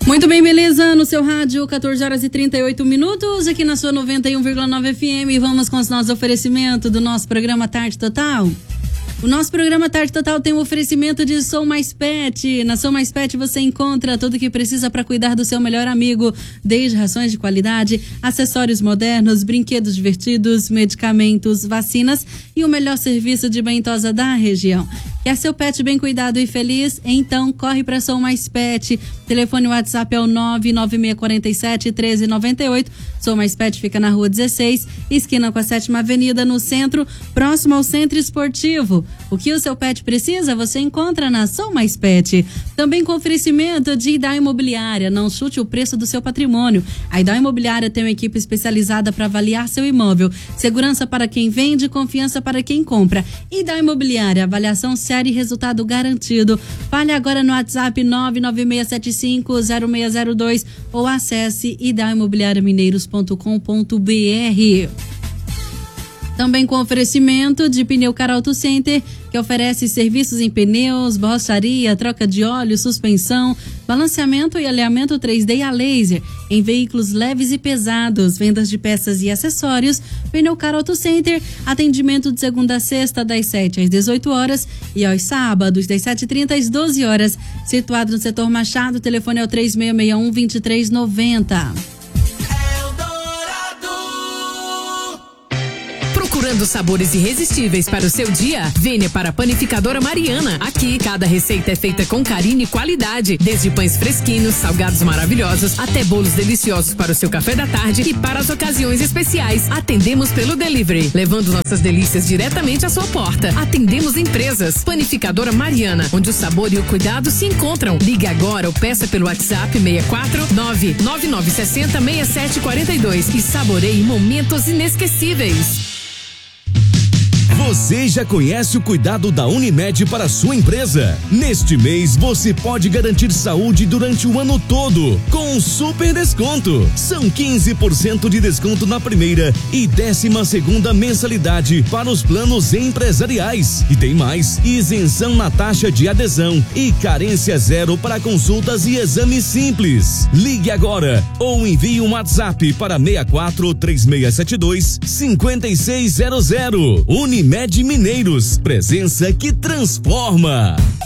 Muito bem, beleza? No seu rádio, 14 horas e 38 minutos, aqui na sua 91,9 FM. Vamos com os nossos oferecimentos do nosso programa Tarde Total. O nosso programa Tarde Total tem um oferecimento de Sou Mais Pet. Na Sou Mais Pet você encontra tudo o que precisa para cuidar do seu melhor amigo, desde rações de qualidade, acessórios modernos, brinquedos divertidos, medicamentos, vacinas e o melhor serviço de bentosa da região. Quer seu pet bem cuidado e feliz? Então corre para Sou Mais Pet. Telefone WhatsApp é o 99647-1398. Sou Mais Pet fica na rua 16, esquina com a 7ª Avenida, no centro, próximo ao Centro Esportivo. O que o seu pet precisa, você encontra na Sou Mais Pet. Também com oferecimento de Idal Imobiliária. Não chute o preço do seu patrimônio. A Idal Imobiliária tem uma equipe especializada para avaliar seu imóvel. Segurança para quem vende, confiança para quem compra. Idal Imobiliária, avaliação séria e resultado garantido. Fale agora no WhatsApp 996750602 ou acesse idalimobiliariamineiros.com.br. Também com oferecimento de Pneu Car Auto Center, que oferece serviços em pneus, borracharia, troca de óleo, suspensão, balanceamento e alinhamento 3D a laser em veículos leves e pesados, vendas de peças e acessórios. Pneu Car Auto Center, atendimento de segunda a sexta das 7 às 18 horas e aos sábados das 7h30 às 12 horas. Situado no setor Machado, o telefone é o 3661-2390. Procurando sabores irresistíveis para o seu dia? Venha para a Panificadora Mariana. Aqui, cada receita é feita com carinho e qualidade. Desde pães fresquinhos, salgados maravilhosos, até bolos deliciosos para o seu café da tarde e para as ocasiões especiais. Atendemos pelo delivery, levando nossas delícias diretamente à sua porta. Atendemos empresas. Panificadora Mariana, onde o sabor e o cuidado se encontram. Ligue agora ou peça pelo WhatsApp 649-9960-6742 e saboreie momentos inesquecíveis. Você já conhece o cuidado da Unimed para a sua empresa? Neste mês você pode garantir saúde durante o ano todo com um super desconto. São 15% de desconto na primeira e 12ª mensalidade para os planos empresariais. E tem mais, isenção na taxa de adesão e carência zero para consultas e exames simples. Ligue agora ou envie um WhatsApp para 64-3672-5600. Unimed Mineiros, presença que transforma.